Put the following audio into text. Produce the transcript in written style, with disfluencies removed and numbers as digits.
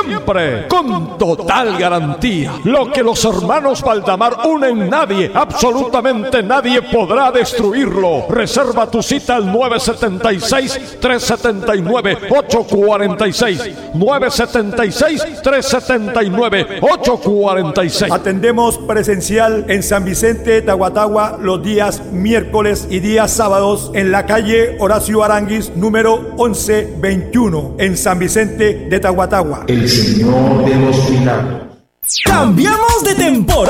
siempre con total garantía. Lo que los hermanos Valdamar unen, nadie, absolutamente nadie podrá destruirlo. Reserva tu cita al 976-379-846. 976-379-846. Atendemos presencial en San Vicente de Tahuatahua los días miércoles y días sábados en la calle Horacio Aranguis, número 1121, en San Vicente de Tahuatahua. El Señor de los Milagros. ¡Cambiamos de temporada!